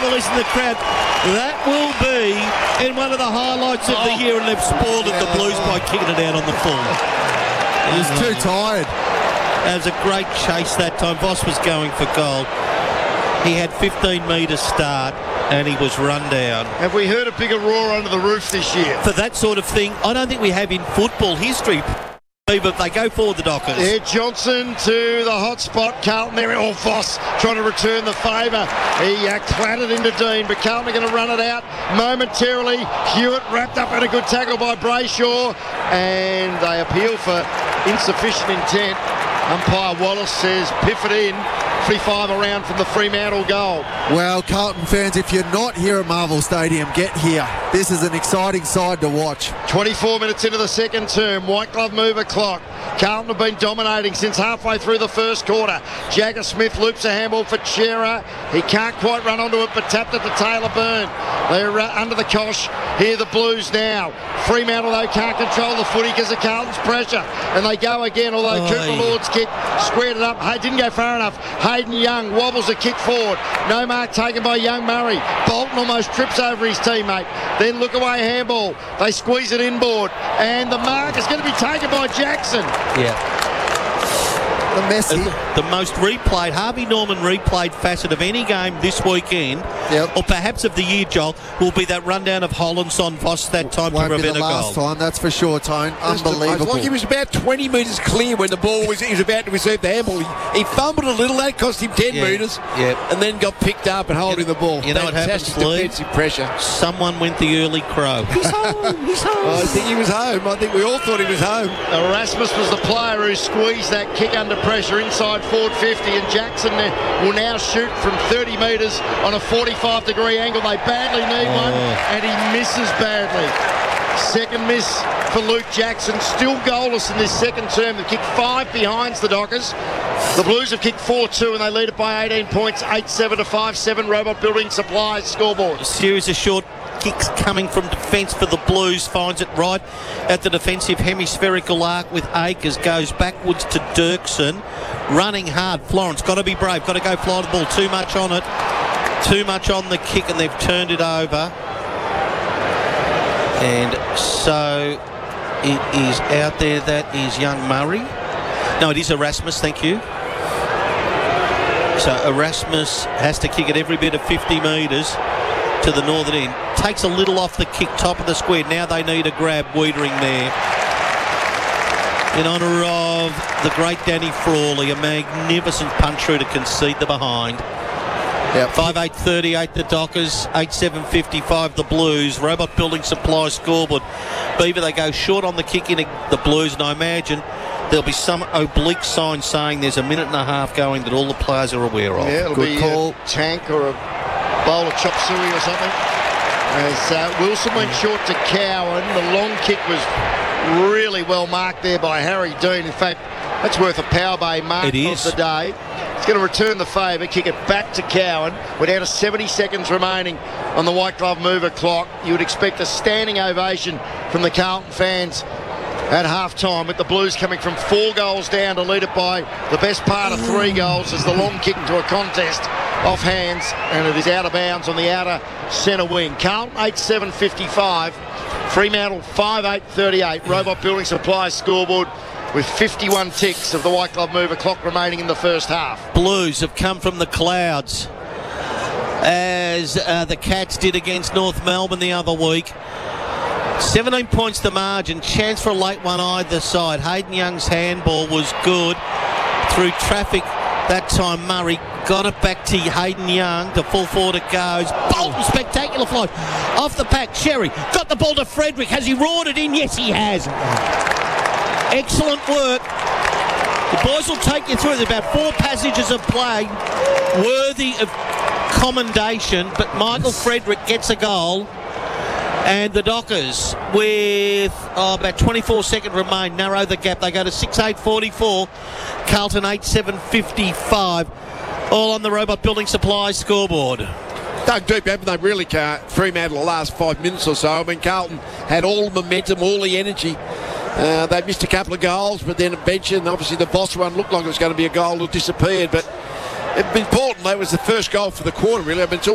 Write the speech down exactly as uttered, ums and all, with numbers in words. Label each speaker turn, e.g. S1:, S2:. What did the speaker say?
S1: a listen to the crowd. That will be in one of the highlights of the year, and they've spoiled it, the Blues, by kicking it out on the full.
S2: He was too tired.
S1: That was a great chase that time. Voss was going for goal. He had fifteen metres start and he was run down.
S3: Have we heard a bigger roar under the roof this year?
S1: For that sort of thing, I don't think we have in football history. But they go forward, the Dockers.
S3: Yeah, Johnson to the hot spot. Carlton there. Oh, Voss trying to return the favour. He uh, clattered into Dean, but Carlton are going to run it out momentarily. Hewitt wrapped up in a good tackle by Brayshaw, and they appeal for insufficient intent. Umpire Wallace says piff it in. fifty-five around from the Fremantle goal.
S2: Well, Carlton fans, if you're not here at Marvel Stadium, get here. This is an exciting side to watch.
S3: twenty-four minutes into the second term. White glove mover clock. Carlton have been dominating since halfway through the first quarter. Jagger Smith loops a handball for Chera. He can't quite run onto it, but tapped it to Taylor Byrne. They're uh, under the cosh. Here the Blues now. Fremantle, though, can't control the footy because of Carlton's pressure. And they go again, although
S1: Oy.
S3: Cooper Lord's kick squared it up. Hey, didn't go far enough. Hayden Young wobbles a kick forward. No mark taken by Young Murray. Bolton almost trips over his teammate. Then look away handball. They squeeze it inboard. And the mark is going to be taken by Jackson.
S1: Yeah.
S2: The Messi.
S1: The, the most replayed, Harvey Norman replayed facet of any game this weekend,
S2: Yep.
S1: or perhaps of the year, Joel, will be that rundown of Hollands on Voss that time
S2: Won't
S1: to
S2: be
S1: prevent
S2: the
S1: a
S2: last
S1: goal.
S2: time, that's for sure, Tone. Unbelievable.
S4: Like he was about twenty metres clear when the ball was, he was about to receive the handball. He, he fumbled a little, that cost him ten
S1: Yeah,
S4: metres,
S1: yeah.
S4: and then got picked up and holding
S1: You-
S4: the ball.
S1: you know what
S4: Fantastic
S1: happens, Lee?
S4: defensive pressure.
S1: Someone went the early crow. He's home, he's home.
S4: I think he was home. I think we all thought he was home.
S3: Erasmus was the player who squeezed that kick under pressure inside forward fifty, and Jackson will now shoot from thirty metres on a forty-five degree angle. They badly need one, and he misses badly. Second miss for Luke Jackson. Still goalless in this second term. They've kicked five behinds the Dockers. The Blues have kicked four two, and they lead it by eighteen points, eight seven to five seven. Robot Building Supplies scoreboard.
S1: A series of short kicks coming from defence for the Blues. Finds it right at the defensive hemispherical arc with Akers. Goes backwards to Dirksen. Running hard. Florence got to be brave. Got to go fly the ball. Too much on it. Too much on the kick, and they've turned it over. And so it is out there. That is Young Murray. No, it is Erasmus. Thank you. So Erasmus has to kick it every bit of fifty metres to the northern end. Takes a little off the kick, top of the square. Now they need a grab. Wiedering there. In honour of the great Danny Frawley, a magnificent punch through to concede the behind.
S2: Yep.
S1: five eight thirty-eight the Dockers, eight seven fifty-five the Blues. Robot Building Supply scoreboard. Beaver, they go short on the kick in the Blues, and I imagine there'll be some oblique sign saying there's a minute and a half going that all the players are aware of.
S3: Yeah, it'll
S2: Good
S3: be
S2: call.
S3: a tank or a bowl of chop suey or something. As uh, Wilson went short to Cowan, the long kick was really well marked there by Harry Dean. In fact, that's worth a power bay mark
S1: It is.
S3: of the day. He's going to return the favour, kick it back to Cowan. We're down to seventy seconds remaining on the white glove mover clock. You would expect a standing ovation from the Carlton fans at half-time, with the Blues coming from four goals down to lead it by the best part of three goals as the long kick into a contest off hands, and it is out of bounds on the outer centre wing. Carlton eight seven fifty-five, Fremantle five eight thirty-eight. Robot Building Supplies scoreboard with fifty-one ticks of the white glove mover clock remaining in the first half.
S1: Blues have come from the clouds, as uh, the Cats did against North Melbourne the other week. seventeen points the margin, chance for a late one either side. Hayden Young's handball was good through traffic that time. Murray got it back to Hayden Young. To full forward it goes. Bolton, spectacular flight off the pack. Sherry got the ball to Frederick. Has he roared it in? Yes, he has. Excellent work. The boys will take you through. There's about four passages of play worthy of commendation, but Michael Frederick gets a goal, and the Dockers, with oh, about twenty-four seconds remain, narrow the gap. They go to six eight forty-four, Carlton eight seven fifty-five, all on the Robot Building Supplies scoreboard.
S4: Dug deep, haven't they? Really can't. Fremantle the last five minutes or so. I mean, Carlton had all the momentum, all the energy. Uh, they missed a couple of goals, but then a bench, and obviously the Voss one looked like it was going to be a goal that disappeared. But it was important. That was the first goal for the quarter, really. I mean, it's